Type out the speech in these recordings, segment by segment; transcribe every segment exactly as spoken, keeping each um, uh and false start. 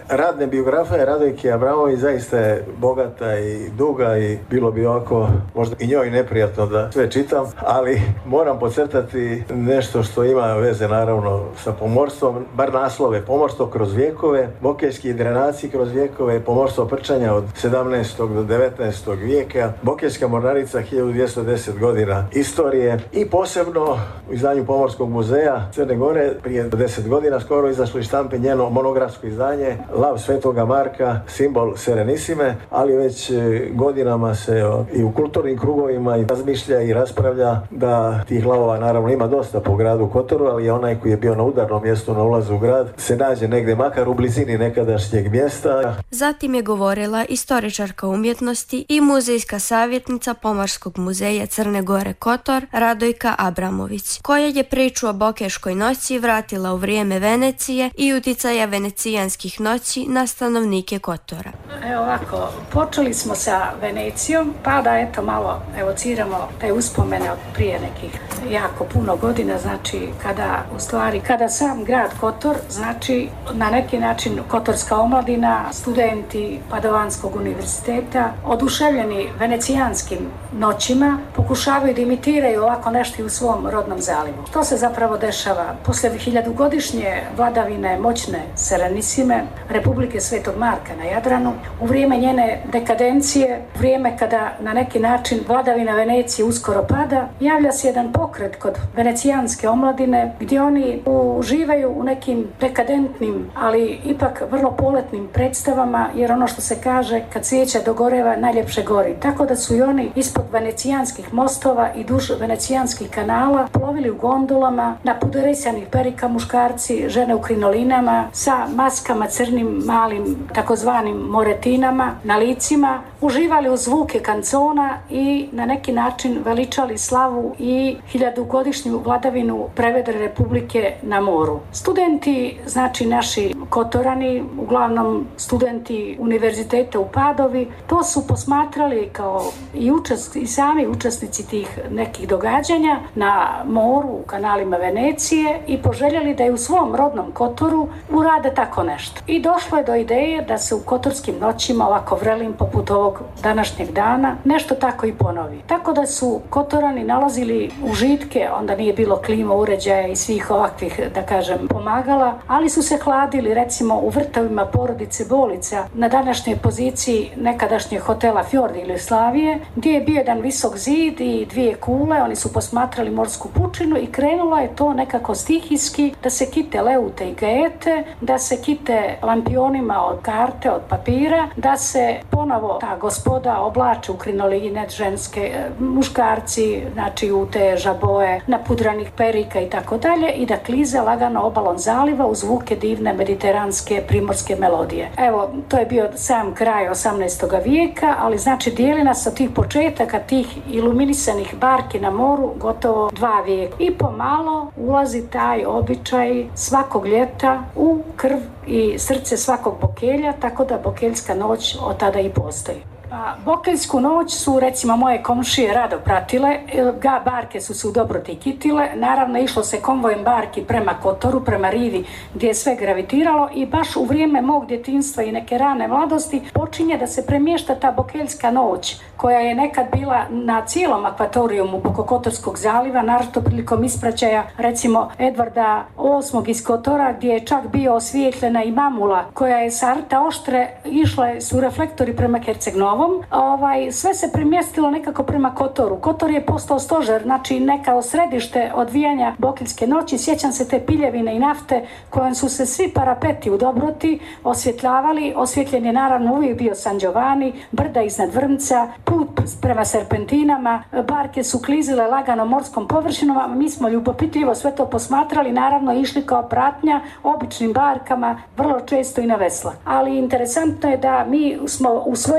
radne biografije Radojke Abramović zaista je bogata i duga i bilo bi ovako možda i njoj neprijatno da sve čitam, ali moram podcrtati nešto što ima veze naravno sa pomorstvom, bar naslove: Pomorstvo kroz vijekove, Bokeljski drenaci kroz vijekove, Pomorstvo prčanja od sedamnaestog do devetnaestog vijeka, Bokeljska mornarica hiljadu dvjesto deset godina istorije i posebno u izdanju Pomorskog muzeja Crne Gore prije deset godina skoro izašlo iz štampe njeno monografsko izdanje Lav Svetoga Marka, simbol Serenissime, ali već godinama se i u kulturnim krugovima i razmišlja i raspravlja da tih lavova naravno ima dosta po gradu Kotoru, ali je onaj koji je bio na udarnom mjestu na ulazu u grad se nađe negdje makar u blizini nekadašnjeg mjesta. Zatim je govorila istoričarka umjetnosti i muzejska savjetnica Pomorskog muzeja Crne Gore Kotor Radojka Abramović, koja je priču o Bokeškoj noći vratila u vrijeme Venecije i uticaja venecijanskih noći na stanovnike Kotora. Evo ovako, počeli smo sa Venecijom, pa da eto malo evociramo te uspomene od prije nekih jako puno godina, znači kada u stvari, kada sam grad Kotor, znači na neki način kotorska omladina, studenti Padovanskog univerziteta, oduševljeni venecijanskim noćima, pokušavaju da imitiraju ovako nešto u svom rodnom zalivu. Što se zapravo dešava? Posle hiljadugodišnje vladavine moćne Serenissime, Republike Svetog Marka na Jadranu, u vrijeme njene dekadencije, vrijeme kada na neki način vladavina Venecije uskoro pada, javlja se jedan pokret kod venecijanske omladine gdje oni uživaju u nekim dekadentnim, ali ipak vrlo poletnim predstavama, jer ono što se kaže, kad svijeća dogoreva, najljepše gori. Tako da su i oni ispod venecijanskih mostova i duž venecijanskih kanala plovili u gondolama, na puderisanih perika muškarci, žene u krinolinama, sa maskama crnim malim takozvanim moretinama na licima, uživali u zvuke kancona i na neki način veličali slavu i hiljadugodišnju vladavinu prevedre Republike na moru. Studenti, znači naši Kotorani, uglavnom studenti univerziteta u Padovi, to su posmatrali kao i, učest, i sami učesnici tih nekih događanja na moru, u kanalima Venecije i poželjeli da je u svom rodnom Kotoru urade tako nešto. I došlo je do ideje da se u kotorskim noćima, ovako vrelim poput ovog današnjeg dana, nešto tako i ponovi. Tako da su Kotorani nalazili užitke, onda nije bilo klima uređaja i svih ovakvih, da kažem, pomagala, ali su se hladili recimo u vrtovima porodice Bolica na današnjoj poziciji nekadašnjeg hotela Fjord ili Slavije, gdje je bio jedan visok zid i dvije kule, oni su posmatrali morsku pučinu i krenulo je to nekako stihijski da se kite leute i gaete, da se kite lampionima od karte, od papira, da se ponovo ta gospoda oblače u krinoline ženske, muškarci, znači u te žaboje, napudranih perika i tako dalje i da klize lagano obalom zaliva u zvuke divne mediteranske primorske melodije. Evo, to je bio sam kraj osamnaestog vijeka, ali znači dijeli nas od tih početaka, tih iluminisanih barki na moru gotovo dva vijeka. I pomalo ulazi taj običaj svakog ljeta u krv i srce svakog Bokelja, tako da Bokeljska noć od tada i postoji. A Bokeljsku noć su recimo moje komšije rado pratile, ga barke su se u dobroti kitile, naravno išlo se konvojem barki prema Kotoru, prema rivi gdje je sve gravitiralo i baš u vrijeme mog djetinjstva i neke rane mladosti počinje da se premješta ta Bokeljska noć koja je nekad bila na cijelom akvatorijumu oko Kotorskog zaliva, naročito prilikom ispraćaja recimo Edvarda osmog iz Kotora gdje je čak bio osvijetljena i mamula koja je sa Rta Oštre, išle su reflektori prema Herceg-Novom. Ovaj, sve se premjestilo nekako prema Kotoru. Kotor je postao stožer, znači nekao središte odvijanja Bokeljske noći. Sjećam se te piljevine i nafte kojom su se svi parapeti u dobroti osvjetljavali. Osvjetljen je naravno uvijek bio San Giovanni, brda iznad Vrmca, put prema serpentinama, barke su klizile lagano morskom površinom, a mi smo ljubopitljivo sve to posmatrali, naravno išli kao pratnja običnim barkama, vrlo često i na vesla. Ali interesantno je da mi smo usvojili tu tradiciju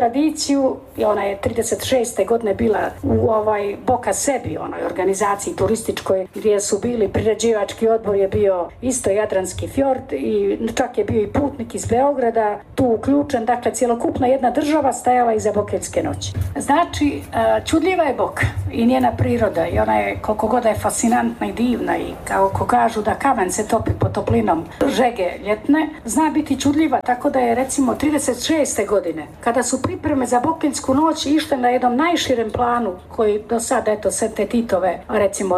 tradiciju i ona je trideset šeste godine bila u ovaj Boka Sebi, onoj organizaciji turističkoj gdje su bili priređivački odbor je bio isto Jadranski fjord i čak je bio i putnik iz Beograda tu uključen, dakle cjelokupna jedna država stajala iza Bokeljske noći. Znači, čudljiva je Boka i njena priroda i ona je koliko god je fascinantna i divna i kako kažu da kamen se topi pod toplinom žege ljetne, zna biti čudljiva, tako da je recimo trideset šeste godine kada su pripreme za Bokeljsku noć išle na jednom najširem planu koji do sada, eto, sve te Titove, recimo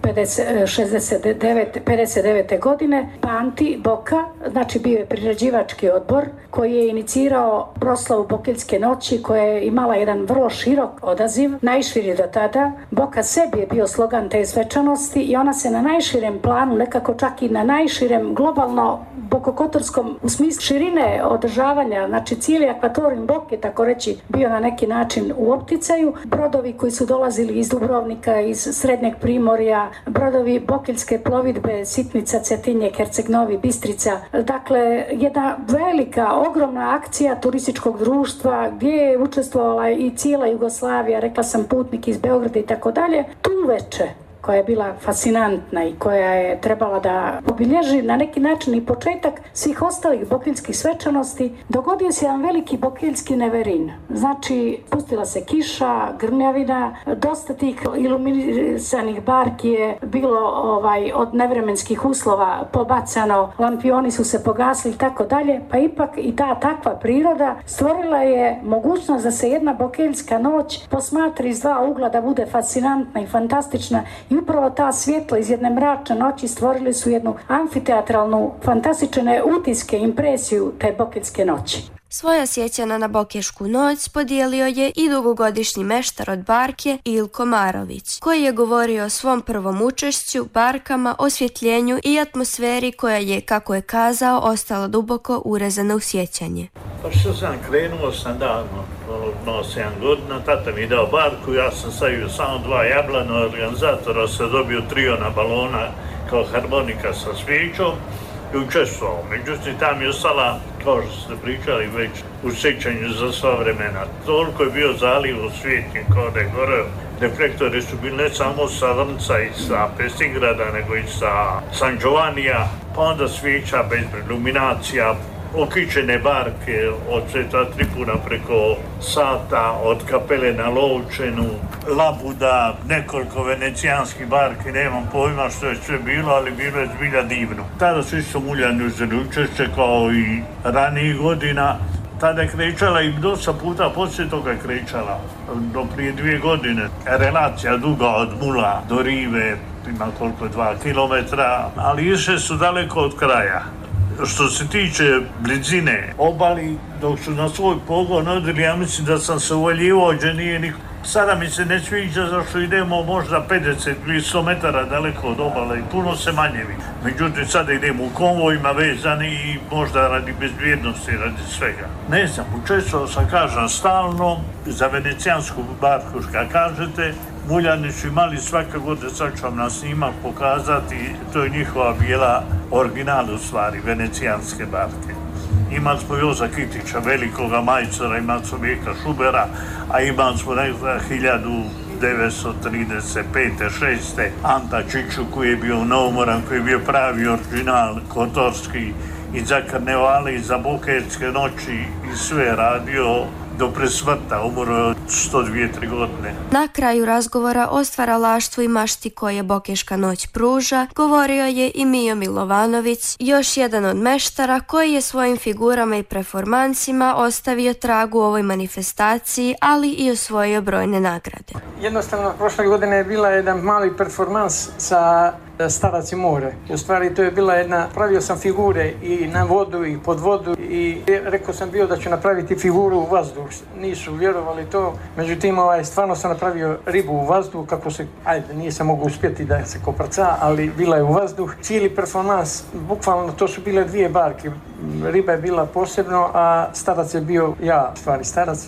šezdeset devete, pedeset devete godine, pamti Boka, znači bio je priređivački odbor koji je inicirao proslavu Bokeljske noći koja je imala jedan vrlo širok odaziv, najširi do tada. Boka Sebi je bio slogan te svečanosti i ona se na najširem planu, nekako čak i na najširem globalno bokokotorskom u smislu širine održavanja, znači cijeli akvatorijum Boke, tako reći, bio na neki način u opticaju. Brodovi koji su dolazili iz Dubrovnika, iz Srednjeg Primorja, brodovi Bokeljske plovidbe, Sitnica, Cetinje, Herceg Novi, Bistrica. Dakle, jedna velika, ogromna akcija turističkog društva gdje je učestvovala i cijela Jugoslavija, rekla sam putnik iz Beograda i tako dalje. Tu veče koja je bila fascinantna i koja je trebala da obilježi na neki način i početak svih ostalih bokeljskih svečanosti, dogodio se jedan veliki bokeljski neverin. Znači, pustila se kiša, grmljavina, dosta tih iluminisanih barki je bilo ovaj, od nevremenskih uslova pobacano, lampioni su se pogasli i tako dalje, pa ipak i ta takva priroda stvorila je mogućnost da se jedna bokeljska noć posmatri iz dva ugla, da bude fascinantna i fantastična. I upravo ta svjetla iz jedne mračne noći stvorili su jednu amfiteatralnu, fantastične utiske, impresiju te Bokeljske noći. Svoja sjećanja na Bokešku noć podijelio je i dugogodišnji meštar od barke Ilko Marović, koji je govorio o svom prvom učešću, barkama, osvjetljenju i atmosferi koja je, kako je kazao, ostala duboko urezana u sjećanje. Pa što sam krenuo sam davno, no sedam godina, tata mi je dao barku, ja sam stavio samo dva jablana, organizatora se dobio trio na balona kao harmonika sa svijećom i učestvovao. Međutim, tam je ostala, kao što ste pričali već, u sjećanju za sva vremena. Toliko je bio zaliv u svijetnje kao da je goreo. Reflektori su bili ne samo sa Vrnca i sa Pestingrada, nego i sa San Giovanija, pa onda svijeća bez iluminacija, okićene barke od Sveta Tripuna preko Sata, od Kapele na Lovčenu, Labuda, nekoliko venecijanskih barki, nemam pojma što je sve bilo, ali bilo je zbilja divno. Tada su isto muljani uzeli učešće kao i ranijih godina. Tada je krećala i dosta puta poslije toga je krećala, do prije dvije godine. Relacija duga od Mula do Rive, ima koliko dva kilometra, ali išle su daleko od kraja. Što se tiče blizine obali, dok su na svoj pogon odili, ja mislim da sam se uvaljivao, gdje nije niko. Sada mi se ne sviđa zašto idemo možda pedeset ili sto metara daleko od obale i puno se manje vidi. Međutim, sada idemo u konvojima vezani i možda radi bezbjednosti, radi svega. Ne znam, učestvovao sam, kažem, stalno za venecijansku barku, što kažete. Muljani su imali svake godine, sad ću vam na snimak pokazati, to je njihova bijela original u stvari, venecijanske barke. Imali smo Joza Kitića, velikoga majstora, imali smo Vijeka Šubera, a imali smo hiljadu devetsto trideset pete šeste Anta Čiču koji je bio neumoran, koji je bio pravi original kotorski i za karnevale i za bokeljske noći i sve radio do presmrta, umro od sto dvije tri godine. Na kraju razgovora o stvaralaštvu i mašti koje Bokeška noć pruža, govorio je i Mijo Milovanović, još jedan od meštara koji je svojim figurama i performansima ostavio trag u ovoj manifestaciji, ali i osvojio brojne nagrade. Jednostavno, prošle godine je bila jedan mali performans sa Starac i more. U stvari to je bila jedna, pravio sam figure i na vodu i pod vodu i rekao sam bio da ću napraviti figuru u vazduh. Nisu vjerovali to, međutim ovaj, stvarno sam napravio ribu u vazduh, kako se, ajde, nije se mogu uspjeti da se koprca, ali bila je u vazduh. Cijeli performans, bukvalno to su bile dvije barke. Riba je bila posebno, a starac je bio ja, stvari starac.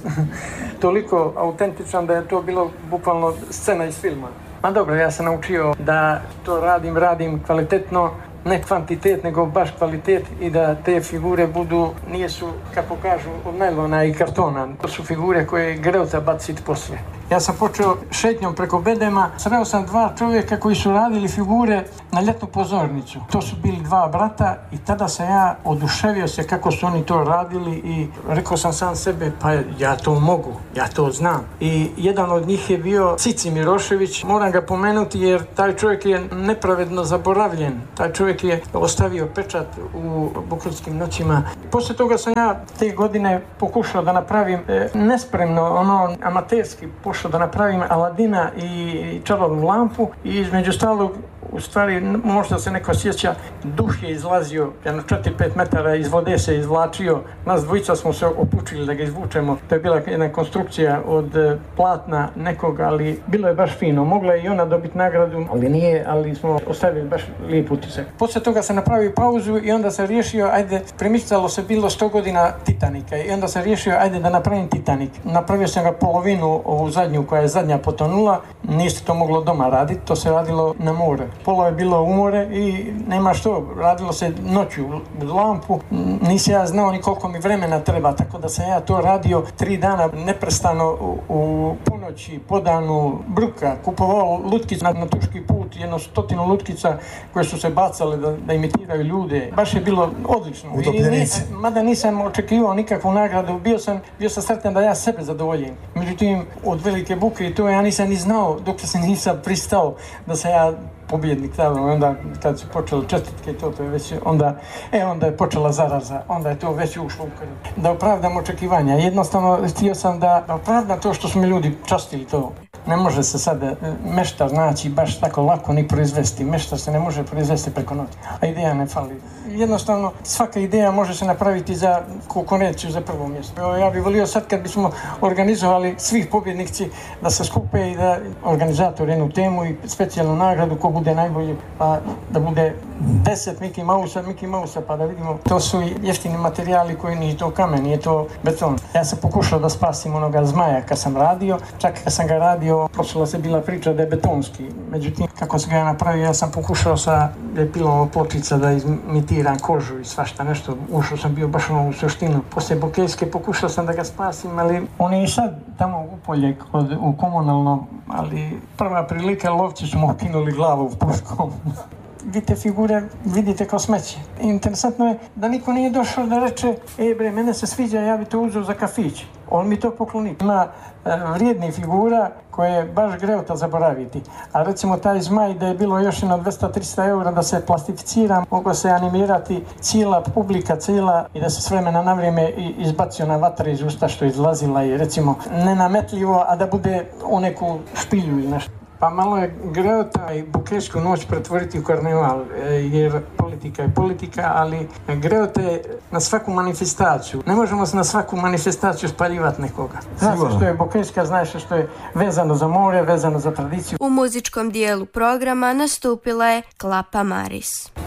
Toliko autentičan da je to bilo bukvalno scena iz filma. A dobro, ja sam naučio da to radim, radim kvalitetno ne kvantitet, nego baš kvalitet i da te figure budu, nije su, kako kažu, od najlona i kartona. To su figure koje greota baciti poslije. Ja sam počeo šetnjom preko bedema, sreo sam dva čovjeka koji su radili figure na ljetnu pozornicu. To su bili dva brata i tada sam ja oduševio se kako su oni to radili i rekao sam sam sebe, pa ja to mogu, ja to znam. I jedan od njih je bio Cici Mirošević, moram ga pomenuti jer taj čovjek je nepravedno zaboravljen. Taj čovjek je ostavio pečat u Bukarskim noćima. Poslije toga sam ja te godine pokušao da napravim e, nespremno, ono amaterski, pošao da napravim Aladina i čarovnu lampu i između stalog, u stvari, možda se neko sjeća, duh je izlazio jedno četiri pet metara, iz vode se izvlačio, nas dvojica smo se opučili da ga izvučemo. To je bila jedna konstrukcija od platna nekog, ali bilo je baš fino. Mogla je i ona dobiti nagradu, ali nije, ali smo ostavili baš lijep utisak. Poslije toga sam napravio pauzu i onda sam riješio, ajde, premicalo se bilo sto godina Titanika i onda sam riješio, ajde da napravim Titanik. Napravio sam ga polovinu, ovu zadnju koja je zadnja potonula, niste to moglo doma raditi, to se radilo na more. Pola je bilo u more i nema što, radilo se noću u lampu, nisam ja znao ni koliko mi vremena treba, tako da sam ja to radio tri dana neprestano u, u ponoći, po danu, bruka, kupovao lutkice na, na Tuški put, jedno stotinu lutkica koje su se bacale da, da imitiraju ljude. Baš je bilo odlično. Utopljenici. I, mada nisam očekivao nikakvu nagradu, bio sam, bio sam sretan da ja sebe zadovoljim. Međutim, od velike buke i to ja nisam ni znao dok se nisam pristao da se ja pobjednik tamo, onda kad su počeli čestitke i to, to je već onda, e onda je počela zaraza, onda je to već ušlo u krv. Da opravdam očekivanja, jednostavno htio sam da opravdam to što su mi ljudi častili to. Ne može se sad meštar naći baš tako lako ni proizvesti, meštar se ne može proizvesti preko noći, a ideja ne fali. Jednostavno, svaka ideja može se napraviti za konkurenciju za prvo mjesto. Ja bih volio sad kad bismo organizovali svih pobjednici da se skupe i da organizator jednu temu i specijalnu nagradu ko bude najbolji, pa da bude deset Mickey Mouse-a, Mickey Mouse-a, pa da vidimo. To su jeftini materijali koji nije to kamen, nije to beton. Ja sam pokušao da spasim onoga zmaja kad sam radio, čak kad sam ga radio, počela se bila priča da je betonski. Međutim, kako sam ga ja napravio, ja sam pokušao sa pilom pločica da imitiram kožu i svašta nešto. Ušao sam bio baš u suštinu. Poslije Bokejske pokušao sam da ga spasim, ali on je i sad tamo u polje kod, u komunalnom, ali prva prilika lovci su mu kinuli glavu puškom. Vi te figure vidite kao smeće. Interesantno je da niko nije došao da reče, e bre, mene se sviđa, ja bi to uzeo za kafić. On mi to pokloni. Ima e, vrijednih figura koje je baš greota zaboraviti. A recimo taj zmaj da je bilo još jedno dvesta do trista eura da se plastificira, moglo se animirati cijela publika, cijela i da se s vremena na vrijeme izbacio na vatra iz usta što je izlazila i recimo nenametljivo, a da bude u neku špilju ili nešto. Pa malo je greota i Bukešku noć pretvoriti u karneval, jer politika je politika, ali greota je na svaku manifestaciju. Ne možemo se na svaku manifestaciju spaljivati nekoga. Znaš što je Bukeška, znaš što je vezano za more, vezano za tradiciju. U muzičkom dijelu programa nastupila je Klapa Maris.